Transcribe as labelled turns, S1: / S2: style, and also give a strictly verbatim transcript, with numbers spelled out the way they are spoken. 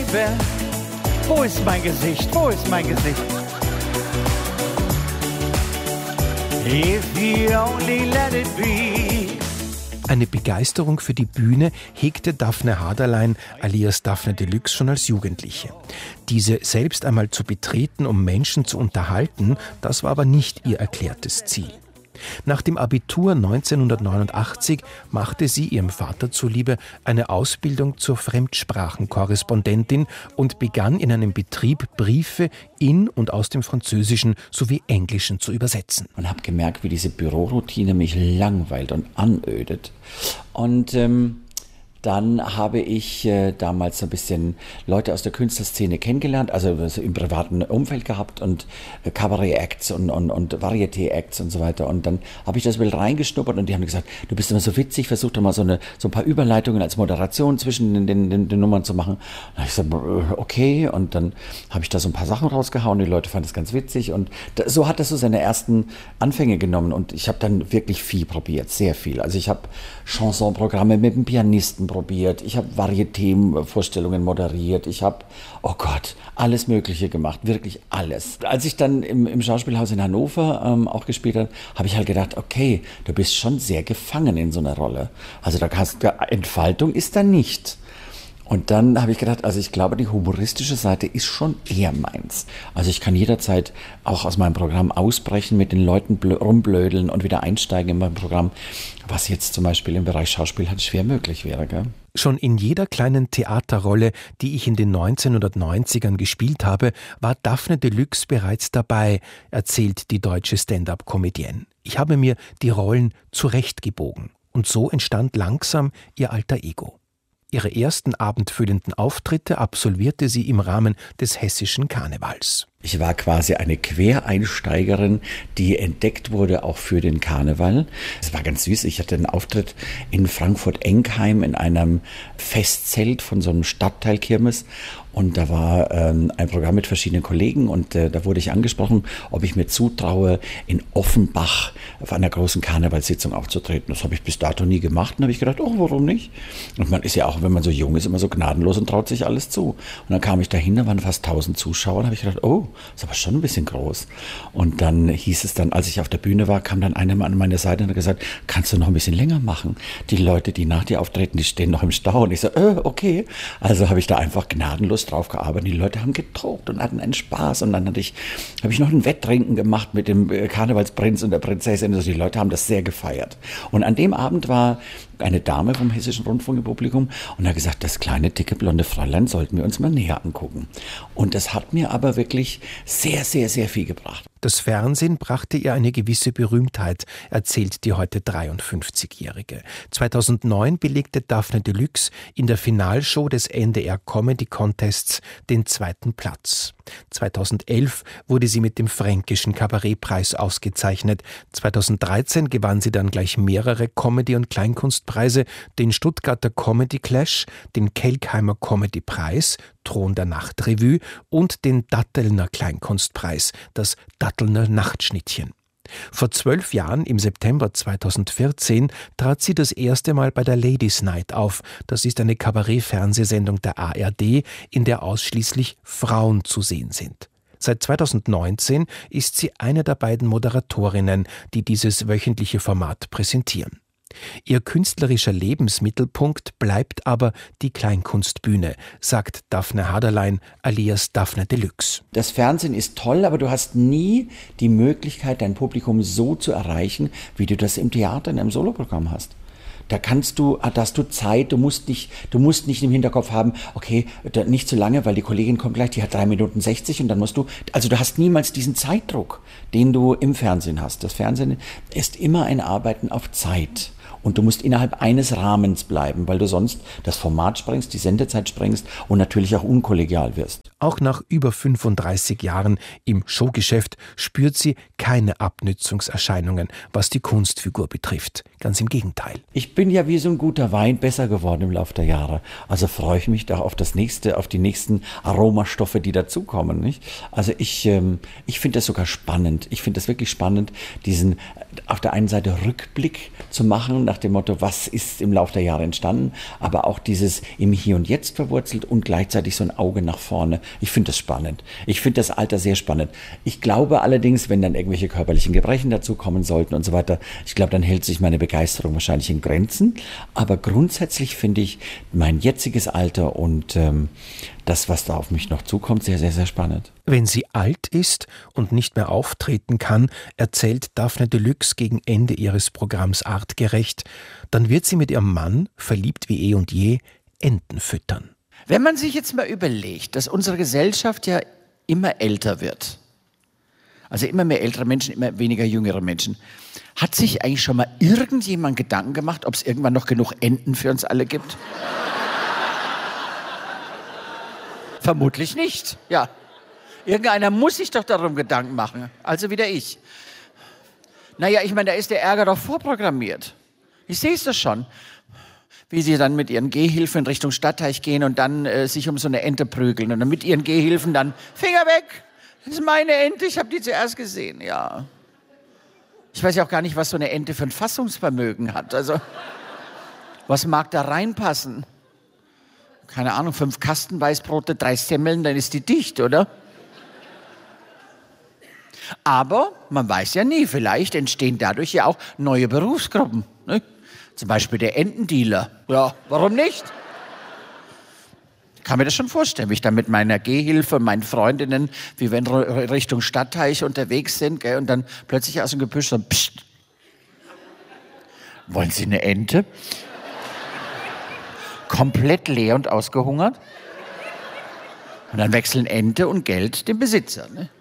S1: wer? Wo ist mein Gesicht? Wo ist mein Gesicht? If you only let it be.
S2: Eine Begeisterung für die Bühne hegte Daphne Haderlein alias Daphne Deluxe schon als Jugendliche. Diese selbst einmal zu betreten, um Menschen zu unterhalten, das war aber nicht ihr erklärtes Ziel. Nach dem Abitur neunzehnhundertneunundachtzig machte sie ihrem Vater zuliebe eine Ausbildung zur Fremdsprachenkorrespondentin und begann in einem Betrieb Briefe in und aus dem Französischen sowie Englischen zu übersetzen.
S3: Und habe gemerkt, wie diese Büroroutine mich langweilt und anödet. Und ähm Dann habe ich äh, damals so ein bisschen Leute aus der Künstlerszene kennengelernt, also, also im privaten Umfeld gehabt und äh, Kabarett-Acts und, und, und Varieté-Acts und so weiter. Und dann habe ich das mal reingeschnuppert und die haben gesagt, du bist immer so witzig, versuch doch mal so, eine, so ein paar Überleitungen als Moderation zwischen den, den, den, den Nummern zu machen. Und dann habe ich gesagt, okay, und dann habe ich da so ein paar Sachen rausgehauen, die Leute fanden es ganz witzig und da, so hat das so seine ersten Anfänge genommen und ich habe dann wirklich viel probiert, sehr viel. Also ich habe Chansonprogramme mit dem Pianisten probiert, ich habe Varieté-Vorstellungen moderiert, ich habe, oh Gott, alles Mögliche gemacht, wirklich alles. Als ich dann im, im Schauspielhaus in Hannover ähm, auch gespielt habe, habe ich halt gedacht, okay, du bist schon sehr gefangen in so einer Rolle. Also da kannst, Entfaltung ist da nicht. Und dann habe ich gedacht, also ich glaube, die humoristische Seite ist schon eher meins. Also ich kann jederzeit auch aus meinem Programm ausbrechen, mit den Leuten rumblödeln und wieder einsteigen in mein Programm, was jetzt zum Beispiel im Bereich Schauspiel halt schwer möglich wäre. Gell?
S2: Schon in jeder kleinen Theaterrolle, die ich in den neunzehnhundertneunzigern gespielt habe, war Daphne Deluxe bereits dabei, erzählt die deutsche Stand-up-Comedienne. Ich habe mir die Rollen zurechtgebogen. Und so entstand langsam ihr alter Ego. Ihre ersten abendfüllenden Auftritte absolvierte sie im Rahmen des hessischen Karnevals.
S3: Ich war quasi eine Quereinsteigerin, die entdeckt wurde auch für den Karneval. Es war ganz süß. Ich hatte einen Auftritt in Frankfurt-Enkheim in einem Festzelt von so einem Stadtteilkirmes. Und da war ähm, ein Programm mit verschiedenen Kollegen und äh, da wurde ich angesprochen, ob ich mir zutraue, in Offenbach auf einer großen Karnevalssitzung aufzutreten. Das habe ich bis dato nie gemacht und habe ich gedacht, oh, warum nicht? Und man ist ja auch, wenn man so jung ist, immer so gnadenlos und traut sich alles zu. Und dann kam ich dahin, da waren fast tausend Zuschauer und habe ich gedacht, oh, ist aber schon ein bisschen groß. Und dann hieß es dann, als ich auf der Bühne war, kam dann einer an meine Seite und hat gesagt, kannst du noch ein bisschen länger machen? Die Leute, die nach dir auftreten, die stehen noch im Stau. Und ich so, äh, okay. Also habe ich da einfach gnadenlos drauf gearbeitet. Die Leute haben getobt und hatten einen Spaß. Und dann hatte ich, habe ich noch ein Wetttrinken gemacht mit dem Karnevalsprinz und der Prinzessin. Also die Leute haben das sehr gefeiert. Und an dem Abend war eine Dame vom Hessischen Rundfunk im Publikum und hat gesagt, das kleine, dicke, blonde Fräulein sollten wir uns mal näher angucken. Und das hat mir aber wirklich sehr, sehr, sehr viel gebracht.
S2: Das Fernsehen brachte ihr eine gewisse Berühmtheit, erzählt die heute dreiundfünfzigjährige. zweitausendneun belegte Daphne Deluxe in der Finalshow des N D R Comedy Contests den zweiten Platz. zweitausendelf wurde sie mit dem Fränkischen Kabarettpreis ausgezeichnet. zweitausenddreizehn gewann sie dann gleich mehrere Comedy- und Kleinkunstpreise, den Stuttgarter Comedy Clash, den Kelkheimer Comedy Preis, Thron der Nachtrevue und den Dattelner Kleinkunstpreis, das Dattelner Nachtschnittchen. Vor zwölf Jahren, im September zweitausendvierzehn, trat sie das erste Mal bei der Ladies Night auf. Das ist eine Kabarett-Fernsehsendung der A R D, in der ausschließlich Frauen zu sehen sind. Seit zweitausendneunzehn ist sie eine der beiden Moderatorinnen, die dieses wöchentliche Format präsentieren. Ihr künstlerischer Lebensmittelpunkt bleibt aber die Kleinkunstbühne, sagt Daphne Haderlein alias Daphne Deluxe.
S3: Das Fernsehen ist toll, aber du hast nie die Möglichkeit, dein Publikum so zu erreichen, wie du das im Theater in einem Soloprogramm hast. Da kannst du, da hast du Zeit, du musst nicht, du musst nicht im Hinterkopf haben, okay, nicht zu lange, weil die Kollegin kommt gleich, die hat drei Minuten sechzig und dann musst du, also du hast niemals diesen Zeitdruck, den du im Fernsehen hast. Das Fernsehen ist immer ein Arbeiten auf Zeit. Und du musst innerhalb eines Rahmens bleiben, weil du sonst das Format sprengst, die Sendezeit sprengst und natürlich auch unkollegial wirst.
S2: Auch nach über fünfunddreißig Jahren im Showgeschäft spürt sie keine Abnützungserscheinungen, was die Kunstfigur betrifft. Ganz im Gegenteil.
S3: Ich bin ja wie so ein guter Wein besser geworden im Laufe der Jahre. Also freue ich mich da auf das nächste, auf die nächsten Aromastoffe, die dazukommen, nicht? Also ich, ähm, ich finde das sogar spannend. Ich finde das wirklich spannend, diesen auf der einen Seite Rückblick zu machen nach dem Motto, was ist im Laufe der Jahre entstanden, aber auch dieses im Hier und Jetzt verwurzelt und gleichzeitig so ein Auge nach vorne. Ich finde das spannend. Ich finde das Alter sehr spannend. Ich glaube allerdings, wenn dann irgendwelche körperlichen Gebrechen dazu kommen sollten und so weiter, ich glaube, dann hält sich meine Begeisterung wahrscheinlich in Grenzen. Aber grundsätzlich finde ich mein jetziges Alter und ähm, das, was da auf mich noch zukommt, sehr, sehr, sehr spannend.
S2: Wenn sie alt ist und nicht mehr auftreten kann, erzählt Daphne Deluxe gegen Ende ihres Programms Artgerecht, dann wird sie mit ihrem Mann, verliebt wie eh und je, Enten füttern.
S4: Wenn man sich jetzt mal überlegt, dass unsere Gesellschaft ja immer älter wird, also immer mehr ältere Menschen, immer weniger jüngere Menschen, hat sich eigentlich schon mal irgendjemand Gedanken gemacht, ob es irgendwann noch genug Enten für uns alle gibt? Vermutlich nicht, ja. Irgendeiner muss sich doch darum Gedanken machen, also wieder ich. Naja, ich meine, da ist der Ärger doch vorprogrammiert. Ich sehe es doch schon, wie sie dann mit ihren Gehhilfen in Richtung Stadtteich gehen und dann äh, sich um so eine Ente prügeln und dann mit ihren Gehhilfen dann, Finger weg, das ist meine Ente, ich habe die zuerst gesehen, ja. Ich weiß ja auch gar nicht, was so eine Ente für ein Fassungsvermögen hat, also was mag da reinpassen? Keine Ahnung, fünf Kasten Weißbrote, drei Semmeln, dann ist die dicht, oder? Aber man weiß ja nie, vielleicht entstehen dadurch ja auch neue Berufsgruppen. Ne? Zum Beispiel der Entendealer. Ja, warum nicht? Ich kann mir das schon vorstellen, wie ich dann mit meiner Gehhilfe, meinen Freundinnen, wie wir in Richtung Stadtteich unterwegs sind, gell, und dann plötzlich aus dem Gebüsch so, psst, wollen Sie eine Ente? Komplett leer und ausgehungert. Und dann wechseln Ente und Geld den Besitzer. Ne?